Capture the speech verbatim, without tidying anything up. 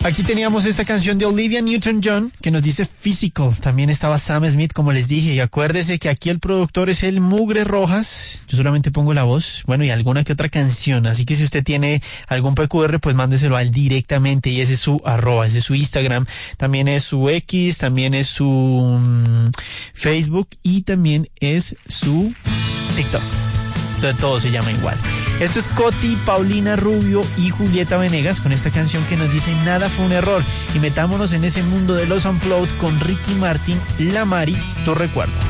Aquí teníamos esta canción de Olivia Newton-John que nos dice Physical. También estaba Sam Smith, como les dije. Y acuérdese que aquí el productor es el Mugre Rojas. Yo solamente pongo la voz, bueno, y alguna que otra canción. Así que si usted tiene algún P Q R, pues mándeselo a él directamente. Y ese es su arroba, ese es su Instagram. También es su X, también es su um, Facebook y también es su TikTok. Entonces todo se llama igual. Esto es Coti, Paulina Rubio y Julieta Venegas con esta canción que nos dice Nada fue un error. Y metámonos en ese mundo de los Unplugged con Ricky Martin, La Mari, Tu Recuerdo.